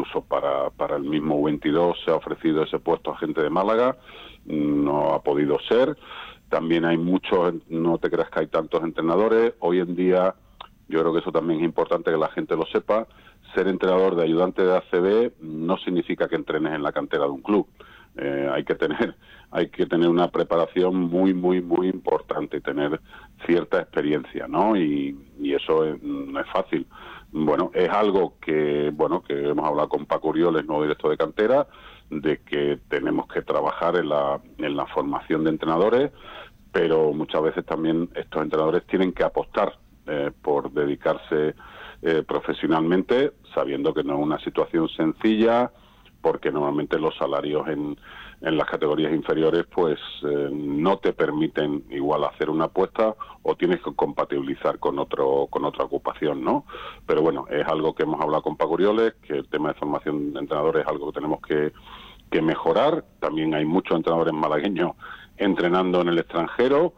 incluso para el mismo U22 se ha ofrecido ese puesto a gente de Málaga, no ha podido ser. También hay muchos, no te creas que hay tantos entrenadores. Hoy en día, yo creo que eso también es importante que la gente lo sepa, ser entrenador de ayudante de ACB no significa que entrenes en la cantera de un club. Hay que tener una preparación muy, muy, muy importante y tener cierta experiencia, ¿no? Y eso no es fácil. Bueno, es algo que hemos hablado con Paco Urioles, nuevo director de cantera, de que tenemos que trabajar en la formación de entrenadores, pero muchas veces también estos entrenadores tienen que apostar por dedicarse profesionalmente, sabiendo que no es una situación sencilla, porque normalmente los salarios en las categorías inferiores pues no te permiten igual hacer una apuesta o tienes que compatibilizar con otra ocupación, ¿no? Pero bueno, es algo que hemos hablado con Paco Urioles, que el tema de formación de entrenadores es algo que tenemos que mejorar. También hay muchos entrenadores malagueños entrenando en el extranjero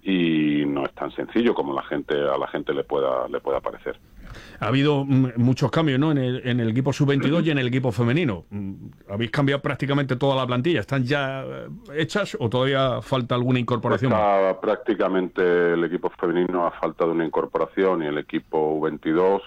y no es tan sencillo como a la gente le pueda parecer. Ha habido muchos cambios, ¿no? En el equipo sub-22 y en el equipo femenino. ¿Habéis cambiado prácticamente toda la plantilla? ¿Están ya hechas o todavía falta alguna incorporación? Está prácticamente el equipo femenino a falta de una incorporación, y el equipo U22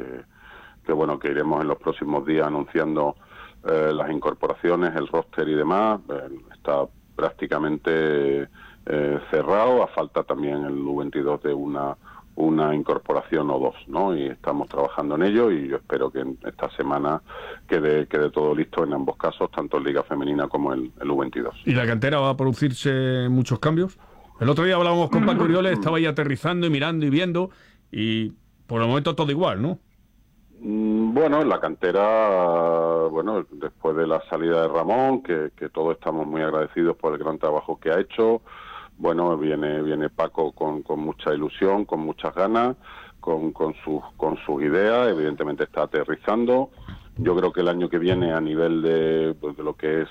que bueno, que iremos en los próximos días anunciando las incorporaciones, el roster y demás. Está prácticamente cerrado, a falta también el U22 de una incorporación o dos, ¿no? Y estamos trabajando en ello y yo espero que en esta semana quede todo listo en ambos casos, tanto en Liga Femenina como el U22. ¿Y la cantera va a producirse muchos cambios? El otro día hablábamos con Paco Urioles, estaba ahí aterrizando y mirando y viendo, y por el momento todo igual, ¿no? Bueno, en la cantera, bueno, después de la salida de Ramón, que todos estamos muy agradecidos por el gran trabajo que ha hecho. Bueno, viene Paco con mucha ilusión, con muchas ganas, con sus ideas. Evidentemente está aterrizando. Yo creo que el año que viene, a nivel de lo que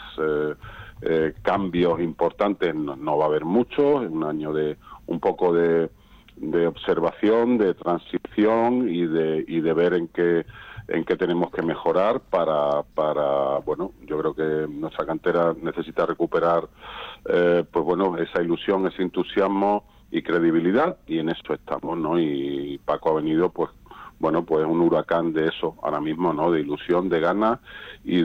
es cambios importantes, no va a haber mucho. Es un año de un poco de observación, de transición y de ver en qué tenemos que mejorar para bueno, yo creo que nuestra cantera necesita recuperar pues bueno, esa ilusión, ese entusiasmo y credibilidad, y en eso estamos, ¿no? Y Paco ha venido pues bueno, pues un huracán de eso ahora mismo, ¿no? De ilusión, de ganas y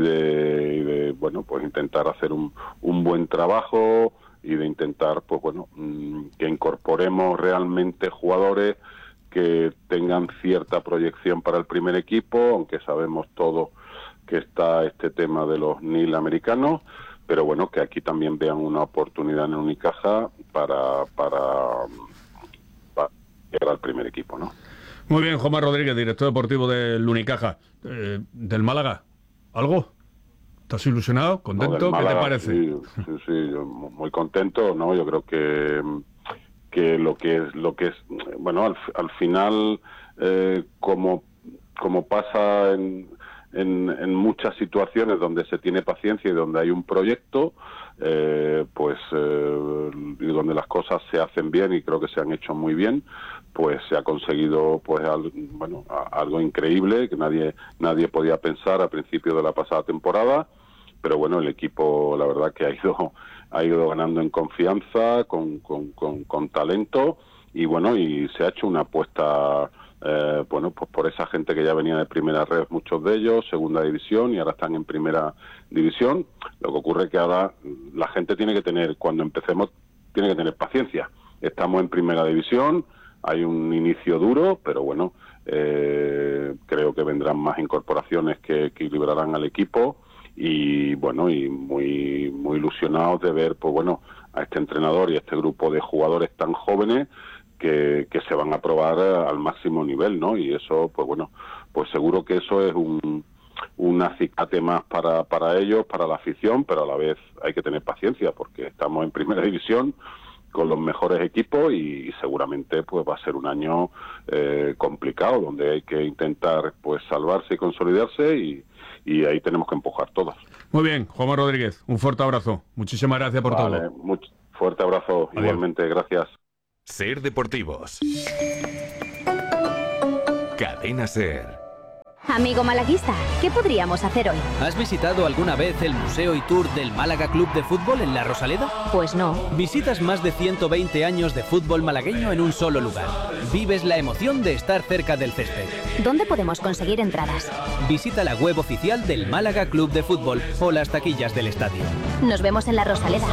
de bueno, pues intentar hacer un buen trabajo y de intentar, pues bueno, que incorporemos realmente jugadores que tengan cierta proyección para el primer equipo, aunque sabemos todos que está este tema de los NIL americanos, pero bueno, que aquí también vean una oportunidad en Unicaja para llegar al primer equipo, ¿no? Muy bien, Juanma Rodríguez, director deportivo del Unicaja. ¿Del Málaga? ¿Algo? ¿Estás ilusionado? ¿Contento? Málaga, ¿qué te parece? Sí, yo muy contento, ¿no? Yo creo que lo que es bueno, al final, como pasa en muchas situaciones donde se tiene paciencia y donde hay un proyecto, y donde las cosas se hacen bien, y creo que se han hecho muy bien, pues se ha conseguido pues algo increíble que nadie podía pensar a principio de la pasada temporada. Pero bueno, el equipo, la verdad que ha ido ganando en confianza, con talento, y bueno, y se ha hecho una apuesta, pues por esa gente que ya venía de primera red, muchos de ellos, segunda división, y ahora están en primera división. Lo que ocurre es que ahora la gente cuando empecemos, tiene que tener paciencia. Estamos en primera división, hay un inicio duro, pero bueno, creo que vendrán más incorporaciones que equilibrarán al equipo. Y bueno, y muy ilusionados de ver pues bueno, a este entrenador y a este grupo de jugadores tan jóvenes que se van a probar al máximo nivel, ¿no? Y eso, pues bueno, pues seguro que eso es un acicate más para ellos, para la afición, pero a la vez hay que tener paciencia porque estamos en primera división con los mejores equipos y seguramente pues va a ser un año complicado, donde hay que intentar pues salvarse y consolidarse, y ahí tenemos que empujar todos. Muy bien, Juanma Rodríguez, un fuerte abrazo. Muchísimas gracias por todo. Fuerte abrazo. Adiós. Igualmente, gracias. Ser Deportivos. Cadena Ser. Amigo malaguista, ¿qué podríamos hacer hoy? ¿Has visitado alguna vez el Museo y Tour del Málaga Club de Fútbol en La Rosaleda? Pues no. Visitas más de 120 años de fútbol malagueño en un solo lugar. Vives la emoción de estar cerca del césped. ¿Dónde podemos conseguir entradas? Visita la web oficial del Málaga Club de Fútbol o las taquillas del estadio. Nos vemos en La Rosaleda.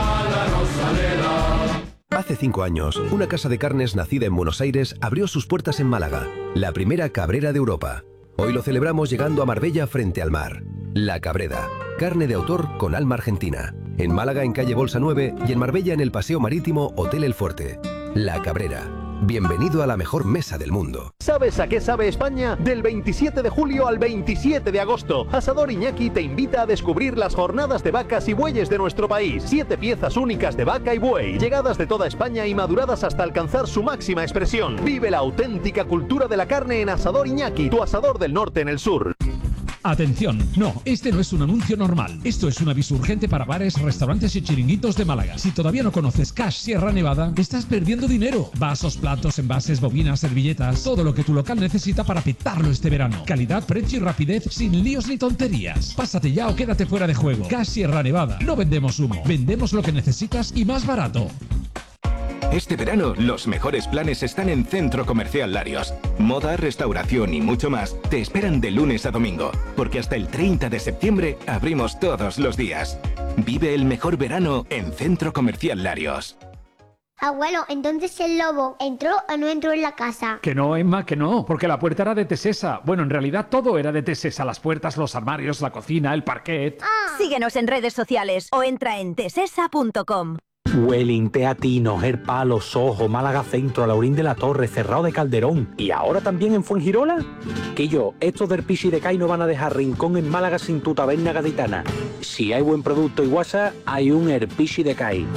Hace 5 años, una casa de carnes nacida en Buenos Aires abrió sus puertas en Málaga, la primera cabrera de Europa. Hoy lo celebramos llegando a Marbella frente al mar. La Cabrera, carne de autor con alma argentina. En Málaga en calle Bolsa 9 y en Marbella en el Paseo Marítimo Hotel El Fuerte. La Cabrera. Bienvenido a la mejor mesa del mundo. ¿Sabes a qué sabe España? Del 27 de julio al 27 de agosto, Asador Iñaki te invita a descubrir las jornadas de vacas y bueyes de nuestro país. 7 piezas únicas de vaca y buey, llegadas de toda España y maduradas hasta alcanzar su máxima expresión. Vive la auténtica cultura de la carne en Asador Iñaki, tu asador del norte en el sur. Atención, no, este no es un anuncio normal. Esto es un aviso urgente para bares, restaurantes y chiringuitos de Málaga. Si todavía no conoces Cash Sierra Nevada, estás perdiendo dinero. Vasos, platos, envases, bobinas, servilletas, todo lo que tu local necesita para petarlo este verano. Calidad, precio y rapidez sin líos ni tonterías. Pásate ya o quédate fuera de juego. Cash Sierra Nevada. No vendemos humo, vendemos lo que necesitas y más barato. Este verano, los mejores planes están en Centro Comercial Larios. Moda, restauración y mucho más te esperan de lunes a domingo, porque hasta el 30 de septiembre abrimos todos los días. Vive el mejor verano en Centro Comercial Larios. Abuelo, entonces el lobo ¿entró o no entró en la casa? Que no, Emma, que no, porque la puerta era de Tesesa. Bueno, en realidad todo era de Tesesa, las puertas, los armarios, la cocina, el parquet. Síguenos en redes sociales o entra en tesesa.com. Welling, Teatino, Gerpalo, Sojo, Málaga Centro, Laurín de la Torre, Cerrado de Calderón y ahora también en Fuengirola. Que yo, estos del Pichi de Cai no van a dejar rincón en Málaga sin tu taberna gaditana. Si hay buen producto y guasa, hay un Herpichi de Cai.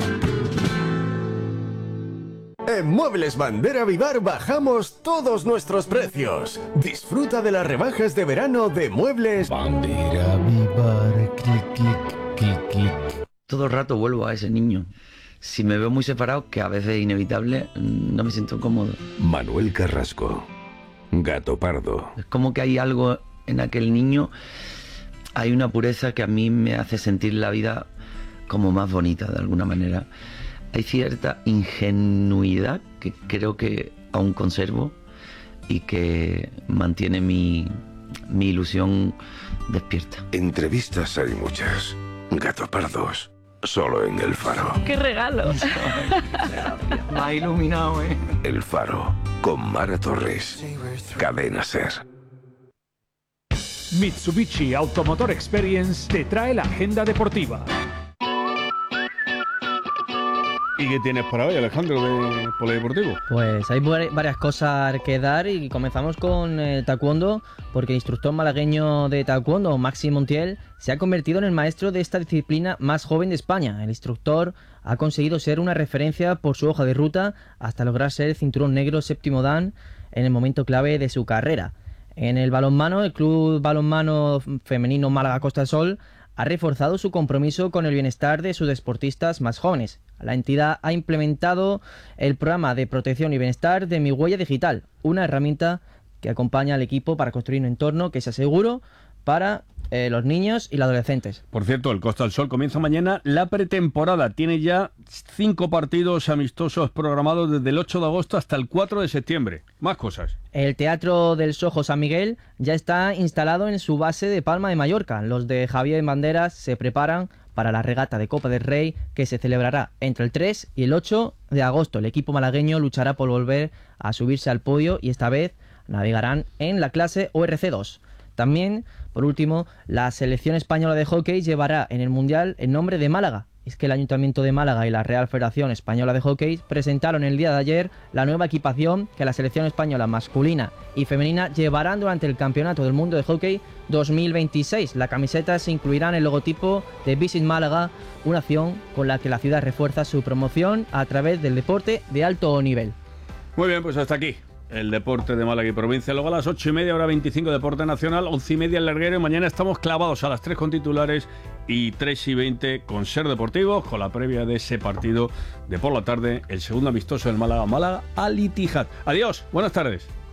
En Muebles Bandera Vivar bajamos todos nuestros precios. Disfruta de las rebajas de verano de Muebles Bandera Vivar, clic, clic, clic, clic. Todo el rato vuelvo a ese niño. Si me veo muy separado, que a veces es inevitable, no me siento cómodo. Manuel Carrasco, Gato Pardo. Es como que hay algo en aquel niño, hay una pureza que a mí me hace sentir la vida como más bonita de alguna manera. Hay cierta ingenuidad que creo que aún conservo y que mantiene mi ilusión despierta. Entrevistas hay muchas. Gato Pardos, solo en El Faro. ¡Qué regalo! Me ha iluminado, ¿eh? El Faro, con Mara Torres. Cadena SER. Mitsubishi Automotor Experience te trae la agenda deportiva. ¿Y qué tienes para hoy, Alejandro, de Polideportivo? Pues hay varias cosas que dar y comenzamos con taekwondo, porque el instructor malagueño de taekwondo, Maxi Montiel, se ha convertido en el maestro de esta disciplina más joven de España. El instructor ha conseguido ser una referencia por su hoja de ruta hasta lograr ser el cinturón negro séptimo dan en el momento clave de su carrera. En el balonmano, el Club Balonmano Femenino Málaga Costa del Sol ha reforzado su compromiso con el bienestar de sus deportistas más jóvenes. La entidad ha implementado el programa de protección y bienestar de Mi Huella Digital, una herramienta que acompaña al equipo para construir un entorno que sea seguro para los niños y los adolescentes. Por cierto, el Costa del Sol comienza mañana la pretemporada. Tiene ya 5 partidos amistosos programados desde el 8 de agosto hasta el 4 de septiembre. Más cosas. El Teatro del Sojo San Miguel ya está instalado en su base de Palma de Mallorca. Los de Javier Banderas se preparan para la regata de Copa del Rey que se celebrará entre el 3 y el 8 de agosto. El equipo malagueño luchará por volver a subirse al podio y esta vez navegarán en la clase ORC2. También, por último, la selección española de hockey llevará en el Mundial el nombre de Málaga. Es que el Ayuntamiento de Málaga y la Real Federación Española de Hockey presentaron el día de ayer la nueva equipación que la selección española masculina y femenina llevarán durante el Campeonato del Mundo de Hockey 2026. Las camisetas incluirán el logotipo de Visit Málaga, una acción con la que la ciudad refuerza su promoción a través del deporte de alto nivel. Muy bien, pues hasta aquí el deporte de Málaga y provincia. Luego a las 8:30, hora 25, deporte nacional, 11:30 el larguero. Y mañana estamos clavados a las 3 con titulares y 3:20 con Ser Deportivos, con la previa de ese partido de por la tarde, el segundo amistoso del Málaga, Málaga Al Ittihad. Adiós, buenas tardes.